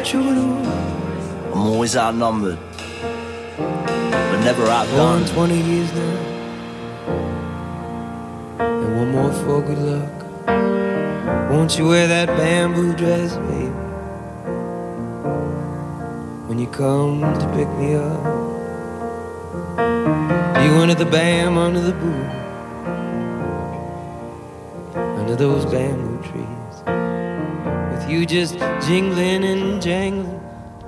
I'm always outnumbered, but never outdone. 20 years now, and one more for good luck. Won't you wear that bamboo dress, baby, when you come to pick me up? You under the bam, under the boo, under those bamboo trees, with you just jingling and jangling.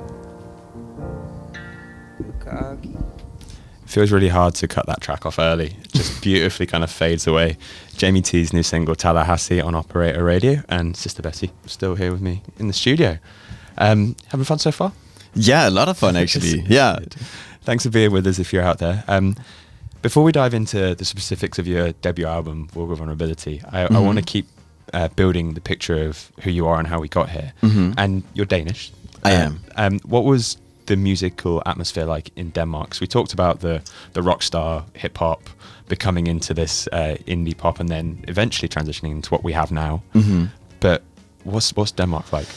It feels really hard to cut that track off early. It just beautifully kind of fades away. Jamie T's new single Tallahassee on Operator Radio, and Sister Bessie still here with me in the studio. Having fun so far? Yeah, a lot of fun actually. Yeah. Thanks for being with us if you're out there. Before we dive into the specifics of your debut album, Vulgar Vulnerability, I want to keep building the picture of who you are and how we got here. And you're Danish. I am. What was the musical atmosphere like in Denmark? So we talked about the rock star hip hop becoming into this indie pop and then eventually transitioning into what we have now. But what's Denmark like?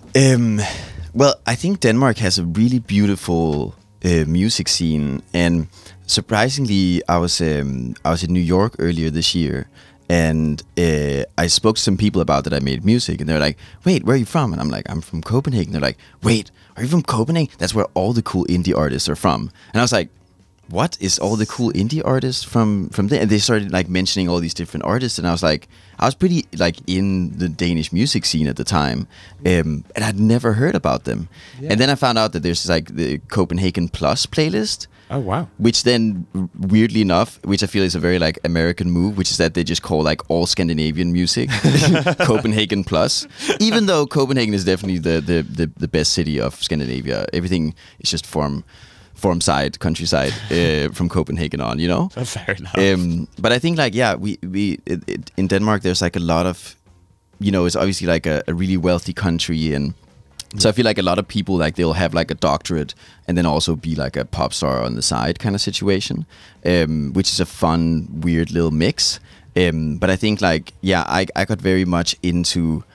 Well, I think Denmark has a really beautiful music scene, and surprisingly, I was in New York earlier this year, and I spoke to some people about that I made music, and they're like, "Wait, where are you from?" And I'm like, "I'm from Copenhagen." They're like, "Wait, are you from Copenhagen? That's where all the cool indie artists are from." And I was like, "What is all the cool indie artists from there?" And they started like mentioning all these different artists, and I was pretty like in the Danish music scene at the time, and I'd never heard about them. Yeah. And then I found out that there's like the Copenhagen Plus playlist. Oh wow! Which then, weirdly enough, which I feel is a very like American move, which is that they just call like all Scandinavian music Copenhagen Plus, even though Copenhagen is definitely the best city of Scandinavia. Everything is just farm side, countryside from Copenhagen on, you know. Fair enough. But I think like we in Denmark there's like a lot of, you know, it's obviously like a really wealthy country, and so I feel like a lot of people like they'll have like a doctorate and then also be like a pop star on the side kind of situation, which is a fun, weird little mix. But I think like, I got very much into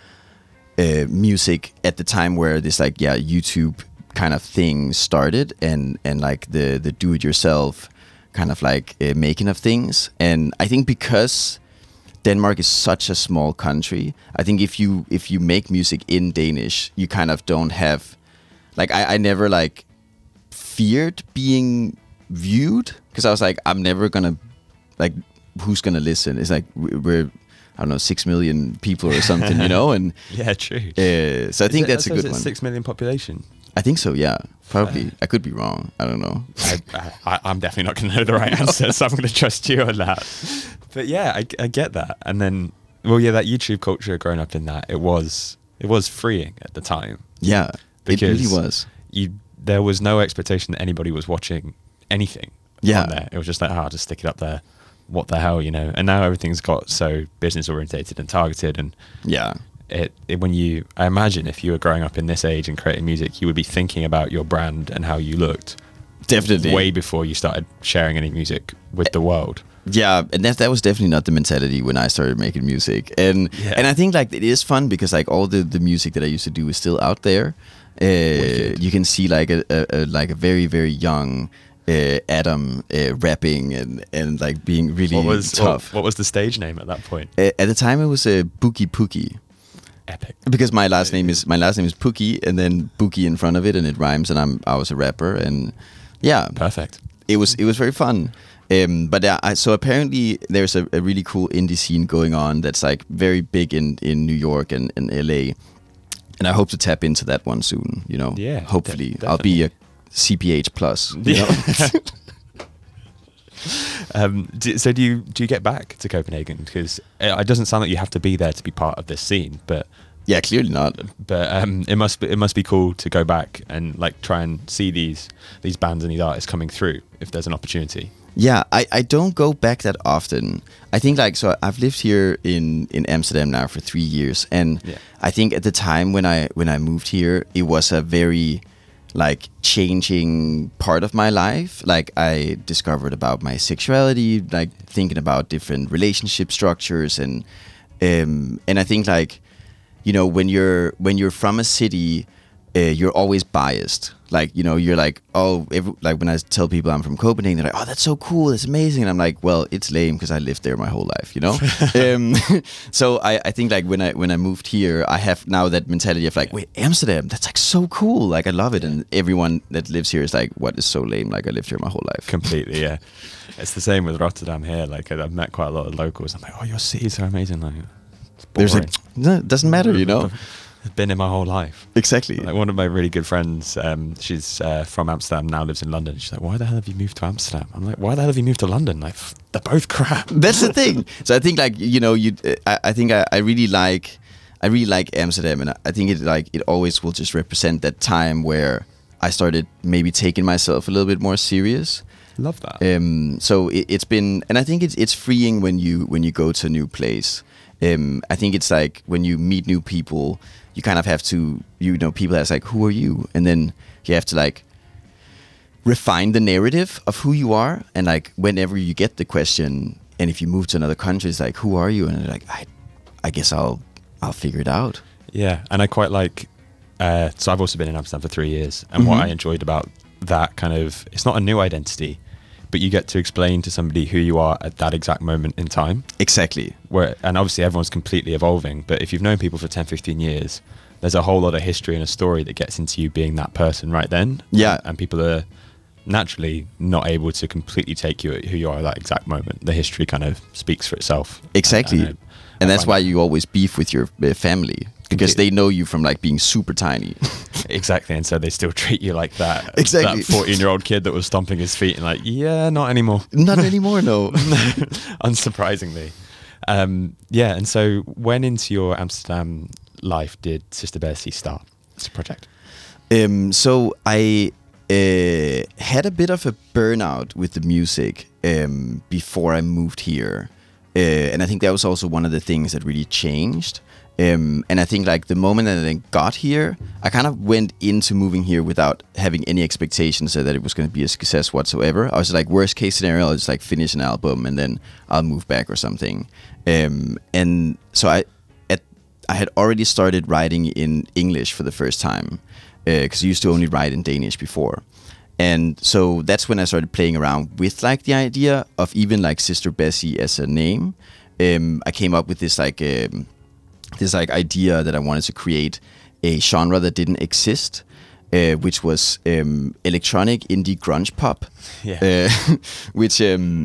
music at the time where this like, YouTube kind of thing started, and like the do-it-yourself kind of like making of things. And I think because Denmark is such a small country, I think if you make music in Danish, you kind of don't have like I never like feared being viewed, because I was like, I'm never gonna like, who's gonna listen? It's like we're I don't know, 6 million people or something, you know? And yeah, true. So I think that's a good one. 6 million population. I think so, yeah. Probably. I could be wrong. I don't know. I'm definitely not going to know the right answer, so I'm going to trust you on that. But yeah, I get that. And then, well, yeah, that YouTube culture growing up in that, it was freeing at the time. Yeah, it really was. There was no expectation that anybody was watching anything on there. It was just like, I'll just stick it up there. What the hell, you know? And now everything's got so business orientated and targeted, and I imagine if you were growing up in this age and creating music, you would be thinking about your brand and how you looked definitely way before you started sharing any music with the world. Yeah, and that was definitely not the mentality when I started making music. And I think like it is fun because like all the music that I used to do is still out there. You can see like a very, very young Adam rapping and like being really tough. What was the stage name at that point? At the time, it was Boogie Pookie. Epic. Because my last name is Pookie, and then Boogie in front of it, and it rhymes. And I was a rapper, and perfect. It was very fun. So apparently there's a really cool indie scene going on that's like very big in New York and LA, and I hope to tap into that one soon. You know, hopefully I'll be a CPH plus. You know? So do you get back to Copenhagen? Because it doesn't sound like you have to be there to be part of this scene, but yeah, clearly not. But it must be cool to go back and like try and see these bands and these artists coming through if there's an opportunity. Yeah, I don't go back that often. I think like, so I've lived here in Amsterdam now for 3 years, and I think at the time when I moved here, it was a very like changing part of my life. Like I discovered about my sexuality, like thinking about different relationship structures, and I think like, you know, when you're from a city you're always biased. Like, you know, you're like, oh, like when I tell people I'm from Copenhagen, they're like, oh, that's so cool, that's amazing. And I'm like, well, it's lame because I lived there my whole life, you know? So I think like when I moved here, I have now that mentality of like, wait, Amsterdam, that's like so cool. Like I love it. And everyone that lives here is like, what is so lame? Like I lived here my whole life. Completely, yeah. It's the same with Rotterdam here. Like I've met quite a lot of locals. I'm like, oh, your city's so amazing. Like, there's like, no, it doesn't matter, you know? I've been in my whole life. Exactly. Like one of my really good friends, she's from Amsterdam, now lives in London. She's like, why the hell have you moved to Amsterdam? I'm like, why the hell have you moved to London? Like, they're both crap. That's the thing. So I think like, you know, I think I really like Amsterdam, and I think it always will just represent that time where I started maybe taking myself a little bit more serious. Love that. So it's been, and I think it's freeing when you go to a new place. I think it's like when you meet new people, you kind of have to, you know, people ask like, who are you? And then you have to like refine the narrative of who you are. And like whenever you get the question, and if you move to another country, it's like, who are you? And they're like, I guess I'll figure it out. Yeah, and I quite like. So I've also been in Amsterdam for 3 years, and what I enjoyed about that kind of, it's not a new identity, but you get to explain to somebody who you are at that exact moment in time. Exactly. And obviously everyone's completely evolving, but if you've known people for 10, 15 years, there's a whole lot of history and a story that gets into you being that person right then. Yeah. And people are naturally not able to completely take you at who you are at that exact moment. The history kind of speaks for itself. Exactly. And that's why you always beef with your family. Because they know you from like being super tiny. Exactly, and so they still treat you like that. Exactly. That 14-year-old kid that was stomping his feet and like, yeah, not anymore. Not anymore, no. Unsurprisingly. Yeah, and so when into your Amsterdam life did Sister Bessie start as a project? So I had a bit of a burnout with the music before I moved here. And I think that was also one of the things that really changed. And I think like the moment that I got here, I kind of went into moving here without having any expectations that it was going to be a success whatsoever. I was like, worst case scenario, I'll just like finish an album and then I'll move back or something. And so I had already started writing in English for the first time because I used to only write in Danish before. And so that's when I started playing around with like the idea of even like Sister Bessie as a name. I came up with this like idea that I wanted to create a genre that didn't exist, which was electronic indie grunge pop. Yeah. Which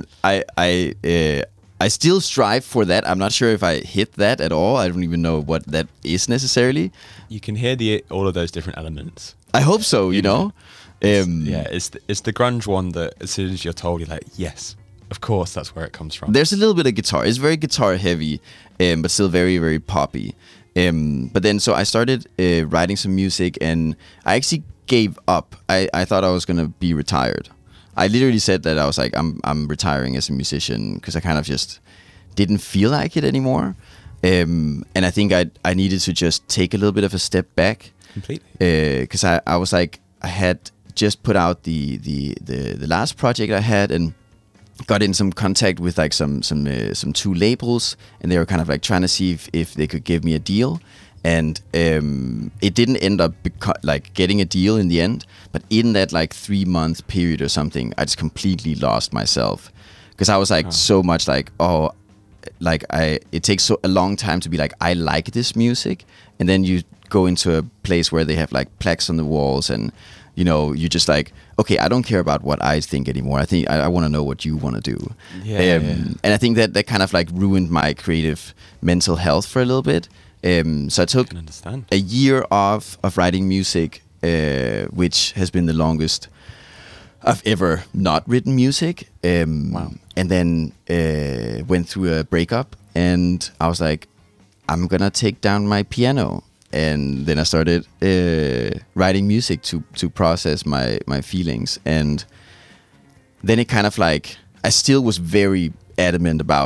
I still strive for that. I'm not sure if I hit that at all. I don't even know what that is necessarily. You can hear all of those different elements. I hope so. You know. It's the grunge one that as soon as you're told, you're like, yes, of course, that's where it comes from. There's a little bit of guitar. It's very guitar heavy, but still very, very poppy. But then, so I started writing some music, and I actually gave up. I thought I was gonna be retired. I literally said that I was like, I'm retiring as a musician because I kind of just didn't feel like it anymore. And I think I needed to just take a little bit of a step back. Completely. Because I was like, I had just put out the last project I had and got in some contact with like some 2 labels, and they were kind of like trying to see if they could give me a deal, and it didn't end up like getting a deal in the end. But in that like 3-month period or something, I just completely lost myself because I was like so much like, oh, like it takes a long time to be like, I like this music, and then you go into a place where they have like plaques on the walls, and you know, you're just like, okay, I don't care about what I think anymore. I think I want to know what you want to do. Yeah. And I think that kind of like ruined my creative mental health for a little bit. So I took a year of writing music, which has been the longest I've ever not written music. Wow. And then went through a breakup, and I was like, I'm gonna take down my piano. And then I started writing music to process my feelings. And then it kind of like, I still was very adamant about